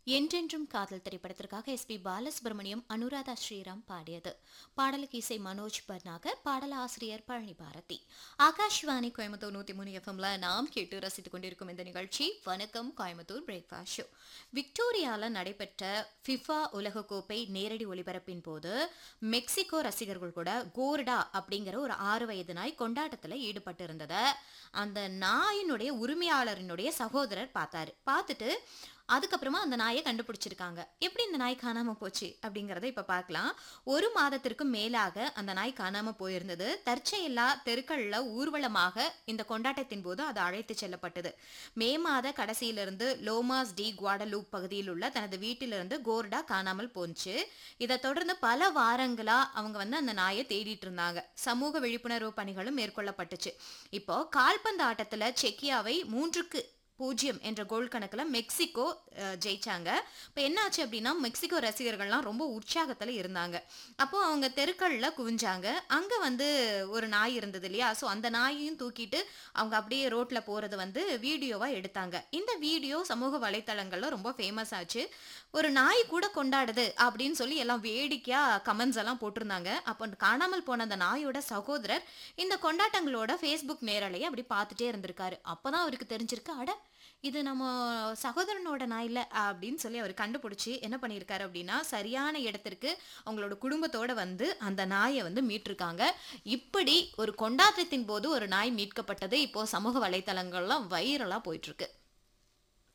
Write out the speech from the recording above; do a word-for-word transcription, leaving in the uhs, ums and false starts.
என்றென்றும் காதல் திரைப்படத்திற்காக எஸ் பி பாலசுப்ரமணியம் அனுராதா ஸ்ரீராம் பாடியது. பாடலுக்கு இசை மனோஜ் பர்னாகர், பாடல ஆசிரியர் பழனி பாரதி. ஆகாஷ்வாணி கோயம்புத்தூர் நூத்தி மூணு எஃப்எம்ல நாம் கேட்டு ரசித்துக் கொண்டிருக்கும் இந்த நிகழ்ச்சி வணக்கம் கோயம்புத்தூர் பிரேக்ஃபாஸ்ட் ஷோ. விக்டோரியால நடைபெற்ற ஃபிஃபா உலகக்கோப்பை நேரடி ஒளிபரப்பின் போது மெக்சிகோ ரசிகர்கள் கூட கோர்டா அப்படிங்கிற ஒரு ஆறு வயது நாய் கொண்டாட்டத்துல ஈடுபட்டு இருந்தத அந்த நாயினுடைய உரிமையாளரினுடைய சகோதரர் பார்த்தாரு. பார்த்துட்டு அதுக்கப்புறமா அந்த நாயை கண்டுபிடிச்சிருக்காங்க. எப்படி இந்த நாய் காணாம போச்சு அப்படிங்கறத இப்ப பார்க்கலாம். ஒரு மாதத்திற்கு மேலாக அந்த நாய் காணாம போயிருந்தது. தற்செயலா தெருக்கள்ல ஊர்வலமாக இந்த கொண்டாட்டத்தின் போது அது அழைத்து செல்லப்பட்டது. மே மாத கடைசியிலிருந்து லோமாஸ் டி குவாடலூப் பகுதியில் உள்ள தனது வீட்டிலிருந்து கோர்டா காணாமல் போச்சு. இதை தொடர்ந்து பல வாரங்களா அவங்க வந்து அந்த நாயை தேடிட்டு இருந்தாங்க. சமூக விழிப்புணர்வு பணிகளும் மேற்கொள்ளப்பட்டுச்சு. இப்போ கால்பந்து ஆட்டத்துல செக்கியாவை மூன்றுக்கு பூஜ்ஜியம் என்ற கோல் கணக்குல மெக்சிகோ ஜெயிச்சாங்க. இப்போ என்ன ஆச்சு அப்படின்னா, மெக்சிகோ ரசிகர்கள்லாம் ரொம்ப உற்சாகத்துல இருந்தாங்க. அப்போ அவங்க தெருக்கள்ல குவிஞ்சாங்க. அங்க வந்து ஒரு நாய் இருந்தது இல்லையா, ஸோ அந்த நாயையும் தூக்கிட்டு அவங்க அப்படியே ரோட்ல போறது வந்து வீடியோவா எடுத்தாங்க. இந்த வீடியோ சமூக வலைத்தளங்கள்ல ரொம்ப ஃபேமஸ் ஆச்சு. ஒரு நாய் கூட கொண்டாடுது அப்படின்னு சொல்லி எல்லாம் வேடிக்கையா கமெண்ட்ஸ் எல்லாம் போட்டிருந்தாங்க. அப்போ காணாமல் போன அந்த நாயோட சகோதரர் இந்த கொண்டாட்டங்களோட ஃபேஸ்புக் நேரலையை அப்படி பார்த்துட்டே இருந்திருக்காரு. அப்பதான் அவருக்கு தெரிஞ்சிருக்கு, அட இது நம்ம சகோதரனோட நாய் இல்ல அப்படின்னு சொல்லி அவர் கண்டுபிடிச்சு என்ன பண்ணியிருக்காரு அப்படின்னா, சரியான இடத்திற்கு அவங்களோட குடும்பத்தோட வந்து அந்த நாயை வந்து மீட்டிருக்காங்க. இப்படி ஒரு கொண்டாட்டத்தின் போது ஒரு நாய் மீட்கப்பட்டது இப்போ சமூக வலைத்தளங்கள்லாம் வைரலா போயிட்டு இருக்கு.